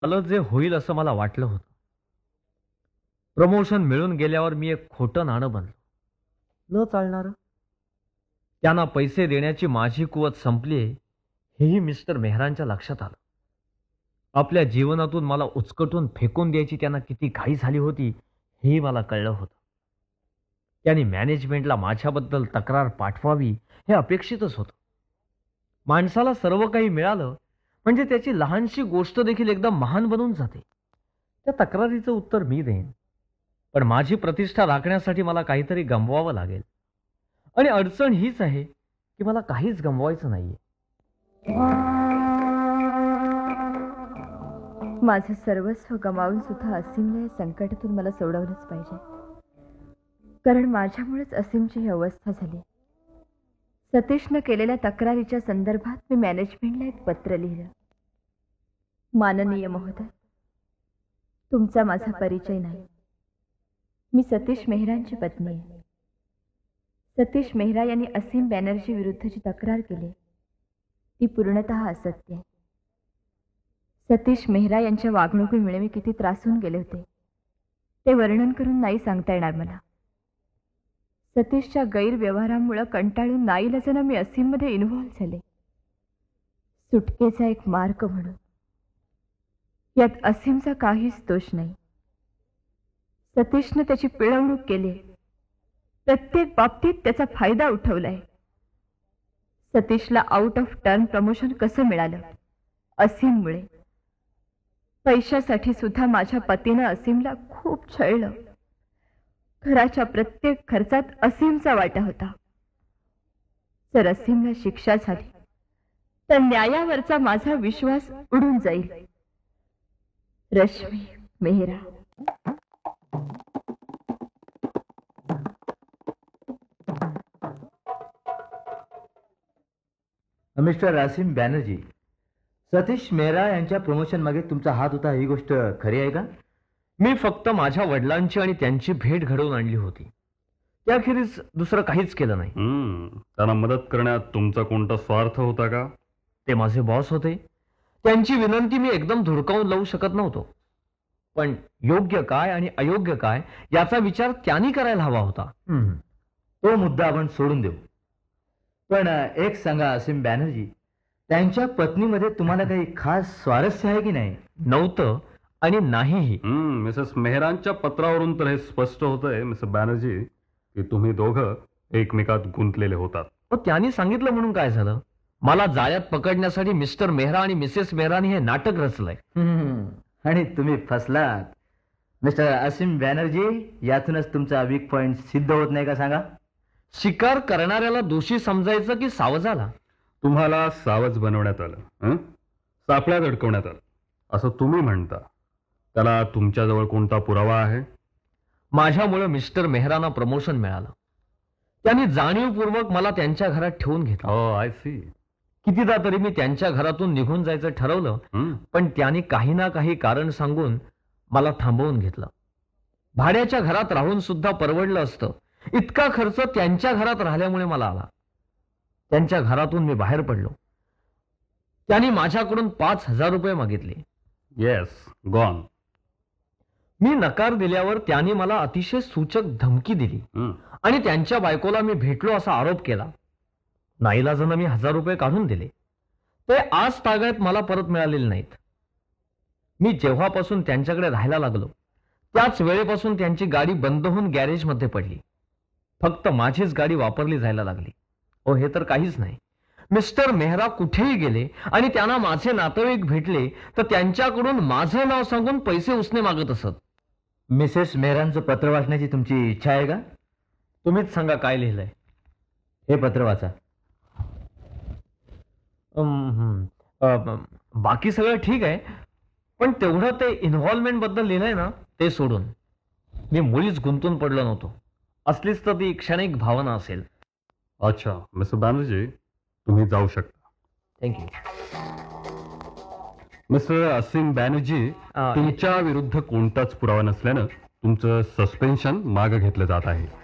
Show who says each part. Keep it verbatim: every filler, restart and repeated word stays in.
Speaker 1: मला जे होईल असं मला वाटलं होतं. प्रमोशन मिळून गेल्यावर मी एक खोटं नाणं बनलो, न चालणारं. त्यांना पैसे देण्याची माझी कुवत संपली हेही मिस्टर मेहरांच्या लक्षात आलं. आपल्या जीवनातून मला उचकटून फेकून द्यायची त्यांना किती घाई झाली होती हेही मला कळलं होतं. त्यांनी मॅनेजमेंटला माझ्याबद्दल तक्रार पाठवावी हे अपेक्षितच होतं. माणसाला सर्व काही मिळालं म्हणजे त्याची लहानशी गोष्ट देखील एकदम महान बनून जाते. त्या तक्रारीचं उत्तर मी देईन, पण माझी प्रतिष्ठा राखण्यासाठी मला काहीतरी गमवावं लागेल. आणि अडचण हीच आहे की मला काहीच गमवायचं नाहीये.
Speaker 2: माझं सर्वस्व गमावून सुद्धा असीमला या संकटातून मला सोडवलंच पाहिजे, कारण माझ्यामुळेच असीमची ही अवस्था झाली. सतीशनं केलेल्या तक्रारीच्या संदर्भात मी मॅनेजमेंटला एक पत्र लिहिलं. माननीय महोदय, तुमचा माझा परिचय नाही. मी सतीश मेहरांची पत्नी आहे. सतीश मेहरा यांनी असीम बॅनर्जी विरुद्धची तक्रार केली, ती पूर्णतः असत्य आहे. सतीश मेहरा यांच्या वागणुकीमुळे मी किती त्रासून गेले होते ते वर्णन करून नाही सांगता येणार मला. सतीशच्या गैरव्यवहारामुळे कंटाळून नाईलाजाने मी असीममध्ये इन्व्हॉल्व्ह झाले, सुटकेचा एक मार्ग म्हणून. यात असीमचा काहीच दोष नाही. सतीशने त्याची पिळवणूक केली, प्रत्येक बाबतीत त्याचा फायदा उठवलाय. सतीशला आउट ऑफ टर्न प्रमोशन कसं मिळालं? असीममुळे. पैशासाठी सुद्धा माझ्या पतीनं असीमला खूप छळलं. घराच्या प्रत्येक खर्चात असीमचा वाटा होता. जर असीमला शिक्षा झाली तर न्यायावरचा माझा विश्वास उडून जाईल. रश्मी मेहरा.
Speaker 3: मिस्टर असीम बॅनर्जी, सतीश मेहरा यांच्या प्रमोशन मागे तुमचा हात होता ही गोष्ट खरी आहे का?
Speaker 1: मी फक्त माझ्या वडिलांची आणि त्यांची भेट घडवून आणली होती, त्याखेरीज दुसरं काहीच केलं नाही.
Speaker 4: त्यांना मदत करण्यात तुमचा कोणता स्वार्थ होता का?
Speaker 1: ते माझे बॉस होते. त्यांची विनंती मी एकदम धुडकावून लावू शकत नव्हतो, पण योग्य काय आणि अयोग्य काय याचा विचार त्यांनी करायला हवा होता.
Speaker 3: तो मुद्दा आपण सोडून देऊ. पण एक सांगा असीम बॅनर्जी, त्यांच्या पत्नीमध्ये तुम्हाला काही खास स्वारस्य आहे की नाही?
Speaker 1: नव्हतं आणि नाहीही.
Speaker 4: मिसेस मेहरांच्या पत्रावरून तर हे स्पष्ट होतंय मिस्टर बॅनर्जी की तुम्ही दोघं एकमेकात गुंतलेले होतात.
Speaker 1: त्यांनी सांगितलं म्हणून काय झालं? मला जाळ्यात पकडण्यासाठी मिस्टर मेहरा आणि मिसेस मेहरानी हे नाटक रचलंय.
Speaker 3: आणि तुम्ही फसलात. मिस्टर असीम बॅनर्जी, यातूनच तुमचा वीक पॉइंट सिद्ध होत नाही का सांगा?
Speaker 1: शिकार करणाऱ्याला दोषी समजायचं की सावजाला?
Speaker 4: तुम्हाला सावज बनवण्यात आलं, सापळ्यात अडकवण्यात आलं असं तुम्ही म्हणता. त्याला तुमच्याजवळ कोणता पुरावा आहे?
Speaker 1: माझ्यामुळे मिस्टर मेहरांना प्रमोशन मिळालं. त्यांनी जाणीवपूर्वक मला त्यांच्या घरात ठेवून घेतलं.
Speaker 4: हो, आय सी.
Speaker 1: कितीदा तरी मी त्यांच्या घरातून निघून जायचं ठरवलं, पण त्यांनी काही ना काही कारण सांगून मला थांबवून घेतलं. भाड्याच्या घरात राहून सुद्धा परवडलं असतं इतका खर्च त्यांच्या घरात राहिल्यामुळे मला आला. त्यांच्या घरातून मी बाहेर पडलो. त्यांनी माझ्याकडून पाच हजार रुपये मागितले.
Speaker 4: Yes, gone.
Speaker 1: मी नकार दिल्यावर त्यांनी मला अतिशय सूचक धमकी दिली आणि त्यांच्या बायकोला मी भेटलो असा आरोप केला. नाईलाजानं मी हजार रुपये काढून दिले. ते आज तागायत मला परत मिळालेले नाहीत. मी जेव्हापासून त्यांच्याकडे राहायला लागलो त्याच वेळेपासून त्यांची गाडी बंद होऊन गॅरेजमध्ये पडली. फक्त माझीच गाडी वापरली जायला लागली. ओ, हे तर काहीच नाही. मिस्टर मेहरा कुठेही गेले आणि त्यांना माझे नातेवाईक भेटले तर त्यांच्याकडून माझं नाव सांगून पैसे उसने मागत असत.
Speaker 3: मिसेस मेहरांचं पत्र वाचण्याची तुमची इच्छा आहे का?
Speaker 1: तुम्हीच सांगा काय लिहिलंय.
Speaker 3: हे पत्र वाचा.
Speaker 1: बाकी सगळं ठीक आहे, पण तेवढं ते इन्व्हॉल्वमेंट बद्दल लिहिलंय ना ते सोडून. मी मुळीच गुंतून पडलो नव्हतो. असलीच तर ती क्षणिक भावना असेल.
Speaker 4: अच्छा मिस्टर बॅनर्जी, तुम्ही जाऊ शकता.
Speaker 1: थँक्यू.
Speaker 4: मिस्टर असीम बॅनर्जी, तुमच्या विरुद्ध कोणताच पुरावा नसल्यानं तुमचं सस्पेन्शन मागे घेतलं जात आहे.